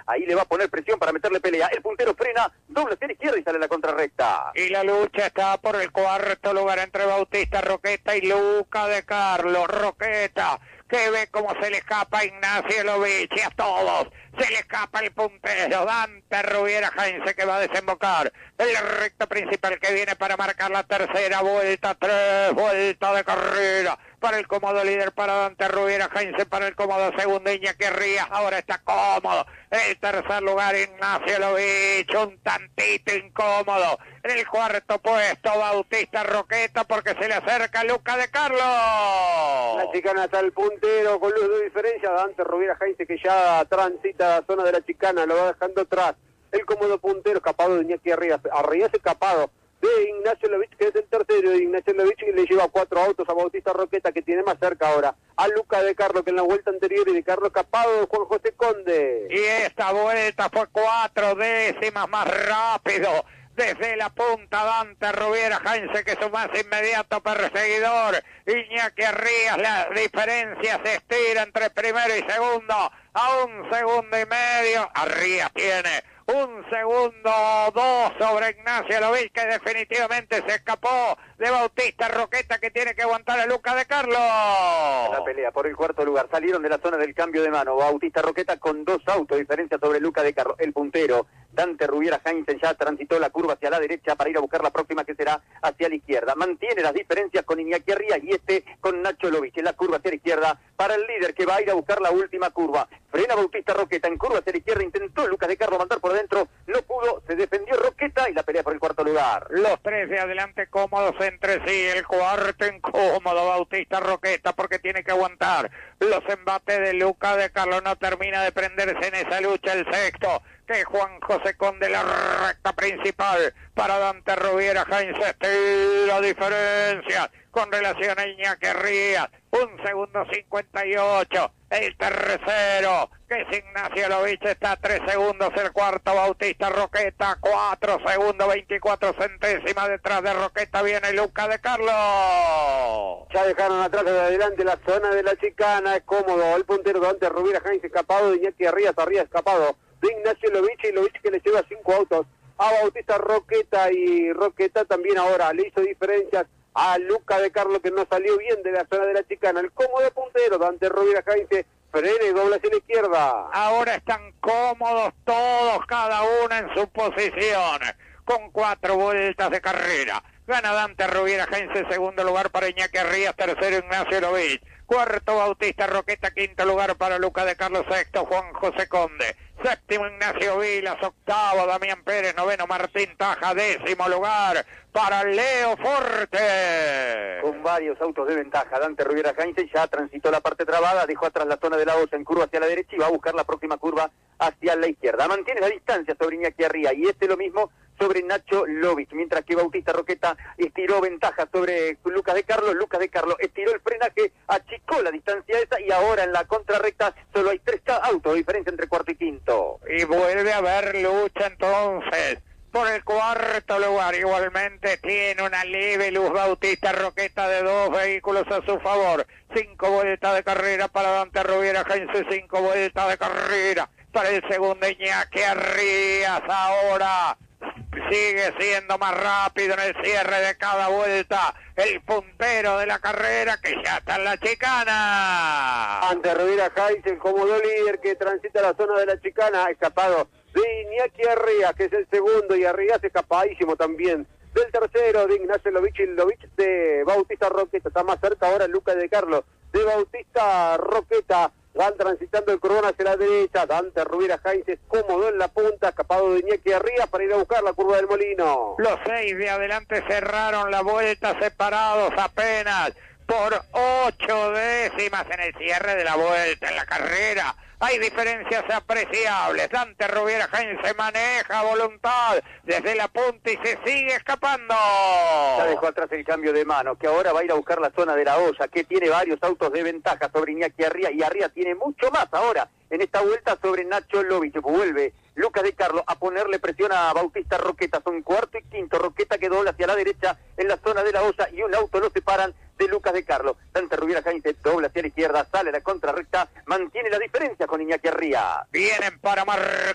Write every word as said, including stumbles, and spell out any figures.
ahí le va a poner presión para meterle pelea, el puntero frena, dobla hacia la izquierda y sale a la contrarrecta. Y la lucha está por el cuarto lugar entre Bautista Roqueta y Luca de Carlos. Roqueta, que ve cómo se le escapa a Ignacio Lovich y a todos. Se le escapa el puntero, Dante Rubiera Heinze, que va a desembocar en la recta principal que viene para marcar la tercera vuelta, tres vueltas de carrera. Para el cómodo líder, para Dante Rubiera Heinze, para el cómodo segundo Iñaki Rías, ahora está cómodo. El tercer lugar Ignacio Lovich, un tantito incómodo. En el cuarto puesto Bautista Roqueta, porque se le acerca Luca de Carlos. La chicana está el puntero con luz de diferencia, Dante Rubiera Heinze, que ya transita la zona de la chicana, lo va dejando atrás. El cómodo puntero, escapado de Iñaki Rías, Rías escapado de Ignacio Lovich, que es el tercero de Ignacio Lovich, y le lleva cuatro autos a Bautista Roqueta, que tiene más cerca ahora a Luca de Carlos, que en la vuelta anterior, y de Carlos escapado de Juan José Conde. Y esta vuelta fue cuatro décimas más rápido. Desde la punta Dante Rubiera Heinze, que es su más inmediato perseguidor. Iñaki Rías, la diferencia se estira entre primero y segundo a un segundo y medio. Rías tiene un segundo o dos sobre Ignacio Lovich, que definitivamente se escapó de Bautista Roqueta, que tiene que aguantar a Luca de Carlos. La pelea por el cuarto lugar, salieron de la zona del cambio de mano, Bautista Roqueta con dos autos, diferencia sobre Luca de Carlos, el puntero. Dante Rubiera Heinze ya transitó la curva hacia la derecha para ir a buscar la próxima, que será hacia la izquierda. Mantiene las diferencias con Iñaki Rías y este con Nacho Lovich en la curva hacia la izquierda para el líder, que va a ir a buscar la última curva. Frena Bautista Roqueta en curva hacia la izquierda, intentó Lucas de Carlos mandar por adentro, no pudo, se defendió Roqueta y la pelea por el cuarto lugar. Los tres de adelante cómodos entre sí, el cuarto incómodo Bautista Roqueta, porque tiene que aguantar los embates de Luca de Carlos. No termina de prenderse en esa lucha el sexto, que Juan José Conde, la recta principal para Dante Rubiera Heinze, estira diferencia con relación a Iñaki Rías, un segundo cincuenta y ocho, el tercero, que es Ignacio Lovich, está a tres segundos, el cuarto Bautista Roqueta, cuatro segundos veinticuatro centésimas, detrás de Roqueta viene Luca de Carlos. Ya dejaron atrás de adelante la zona de la chicana, es cómodo, el puntero Dante Rubiera Heinze escapado de Iñaki Rías, Rías escapado de Ignacio Lovich, y Lovich que le lleva cinco autos a Bautista Roqueta, y Roqueta también ahora le hizo diferencias a Luca de Carlos, que no salió bien de la zona de la chicana. El cómodo puntero Dante Rubiera Heinze frena y dobla hacia la izquierda. Ahora están cómodos todos, cada uno en su posición, con cuatro vueltas de carrera. Gana Dante Rubiera Heinze, segundo lugar para Iñaki Rías, tercero Ignacio Lovich, cuarto Bautista Roqueta, quinto lugar para Luca de Carlos, sexto Juan José Conde, séptimo Ignacio Vilas, octavo Damián Pérez, noveno Martín Taja, décimo lugar para Leo Forte. Con varios autos de ventaja, Dante Rubiera Heinze ya transitó la parte trabada, dejó atrás la zona de la Osa en curva hacia la derecha y va a buscar la próxima curva hacia la izquierda. Mantiene la distancia sobre Iñaki Rías y este lo mismo sobre Nacho Lovich, mientras que Bautista Roqueta estiró ventaja sobre Lucas de Carlos. Lucas de Carlos estiró el frenaje, achicó la distancia esa, y ahora en la contrarrecta solo hay tres autos de diferencia entre cuarto y quinto. Y vuelve a haber lucha entonces por el cuarto lugar. Igualmente tiene una leve luz Bautista Roqueta de dos vehículos a su favor. Cinco vueltas de carrera para Dante Rubiera Heinze, cinco vueltas de carrera para el segundo Iñaki Rías. Ahora sigue siendo más rápido en el cierre de cada vuelta el puntero de la carrera, que ya está en la chicana. Dante Rubiera Heinze, el cómodo líder que transita la zona de la chicana, escapado de Iñaki Rías, que es el segundo, y Rías escapadísimo también del tercero, de Ignacio Lovich, y Lovich de Bautista Roqueta. Está más cerca ahora Lucas de Carlos de Bautista Roqueta. Van transitando el cordón hacia la derecha. Dante Rubiera Heinze cómodo en la punta, escapado de Iñaki Rías para ir a buscar la curva del Molino. Los seis de adelante cerraron la vuelta, separados apenas por ocho décimas en el cierre de la vuelta. En la carrera hay diferencias apreciables. Dante Rubiera Heinze maneja a voluntad desde la punta y se sigue escapando. Ya dejó atrás el cambio de mano, que ahora va a ir a buscar la zona de la olla, que tiene varios autos de ventaja sobre Iñaki Rías, y Rías tiene mucho más ahora en esta vuelta sobre Nacho Lovich. Vuelve Lucas de Carlos a ponerle presión a Bautista Roqueta. Son cuarto y quinto. Roqueta que dobla hacia la derecha en la zona de la olla, y un auto lo separan de Lucas de Carlos. Dante Rubiera Heinze dobla hacia la izquierda, sale a la contrarrecta, mantiene la diferencia con Iñaki Rías. Vienen para marcar